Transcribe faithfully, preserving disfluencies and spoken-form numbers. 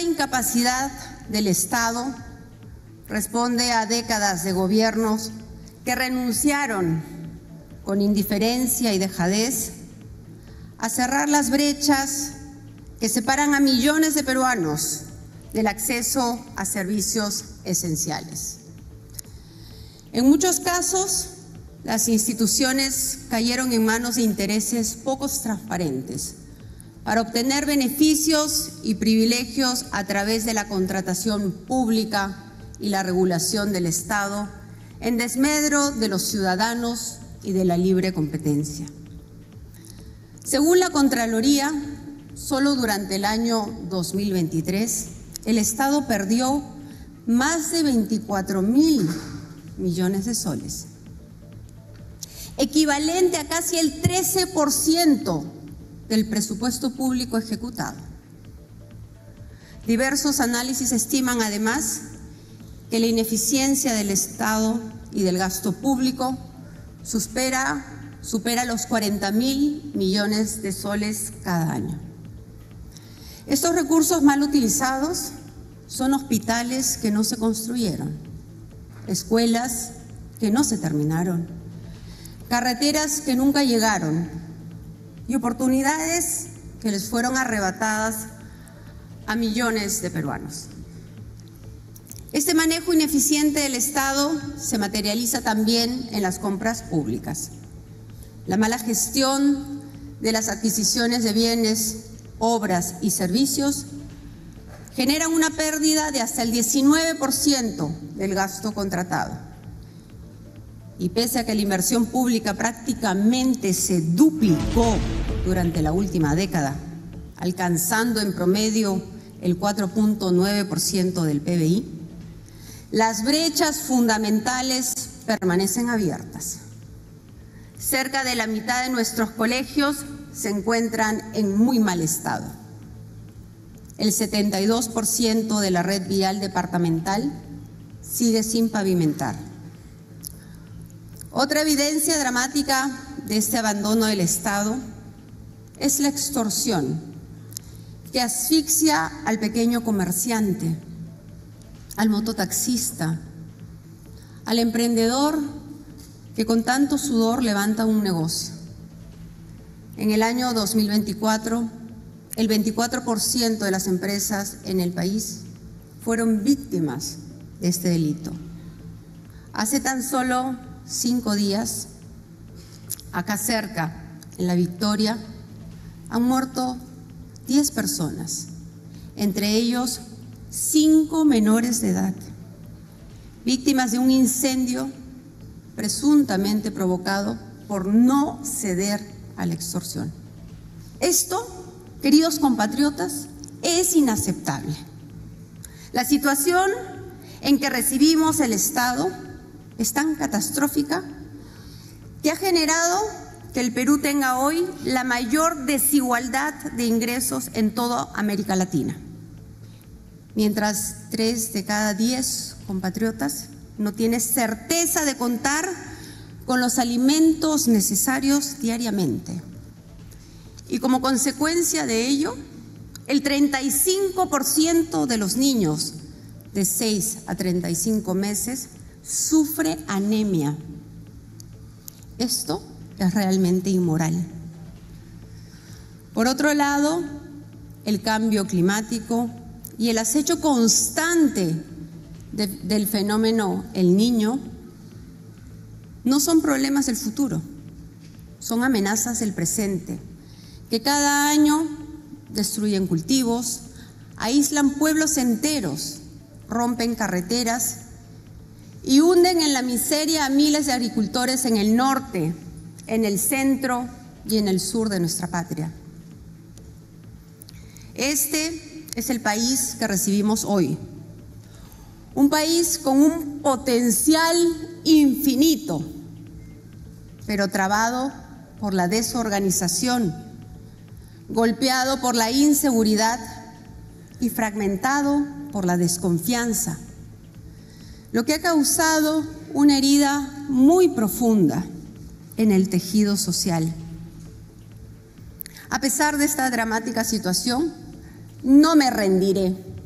incapacidad del Estado responde a décadas de gobiernos que renunciaron con indiferencia y dejadez a cerrar las brechas que separan a millones de peruanos del acceso a servicios esenciales. En muchos casos, las instituciones cayeron en manos de intereses poco transparentes para obtener beneficios y privilegios a través de la contratación pública y la regulación del Estado en desmedro de los ciudadanos y de la libre competencia. Según la Contraloría, solo durante el año dos mil veintitrés, el Estado perdió más de veinticuatro mil millones de soles, equivalente a casi el trece por ciento del presupuesto público ejecutado. Diversos análisis estiman además que la ineficiencia del Estado y del gasto público supera, supera los cuarenta mil millones de soles cada año. Estos recursos mal utilizados son hospitales que no se construyeron, escuelas que no se terminaron, carreteras que nunca llegaron y oportunidades que les fueron arrebatadas a millones de peruanos. Este manejo ineficiente del Estado se materializa también en las compras públicas. La mala gestión de las adquisiciones de bienes, obras y servicios generan una pérdida de hasta el diecinueve por ciento del gasto contratado. Y pese a que la inversión pública prácticamente se duplicó durante la última década, alcanzando en promedio el cuatro punto nueve por ciento del P B I, las brechas fundamentales permanecen abiertas. Cerca de la mitad de nuestros colegios se encuentran en muy mal estado. El setenta y dos por ciento de la red vial departamental sigue sin pavimentar. Otra evidencia dramática de este abandono del Estado es la extorsión, que asfixia al pequeño comerciante, al mototaxista, al emprendedor que con tanto sudor levanta un negocio. En el año dos mil veinticuatro, el veinticuatro por ciento de las empresas en el país fueron víctimas de este delito. Hace tan solo cinco días, acá cerca, en La Victoria, han muerto diez personas, entre ellos cinco menores de edad, víctimas de un incendio presuntamente provocado por no ceder a la extorsión. Esto, queridos compatriotas, es inaceptable. La situación en que recibimos el Estado es tan catastrófica que ha generado que el Perú tenga hoy la mayor desigualdad de ingresos en toda América Latina. Mientras tres de cada diez compatriotas no tiene certeza de contar con los alimentos necesarios diariamente. Y como consecuencia de ello, el treinta y cinco por ciento de los niños de seis a treinta y cinco meses sufre anemia. Esto es realmente inmoral. Por otro lado, el cambio climático y el acecho constante de, del fenómeno El Niño no son problemas del futuro, son amenazas del presente, que cada año destruyen cultivos, aíslan pueblos enteros, rompen carreteras y hunden en la miseria a miles de agricultores en el norte, en el centro y en el sur de nuestra patria. Este es el país que recibimos hoy, un país con un potencial infinito, pero trabado por la desorganización, golpeado por la inseguridad y fragmentado por la desconfianza, lo que ha causado una herida muy profunda en el tejido social. A pesar de esta dramática situación, no me rendiré.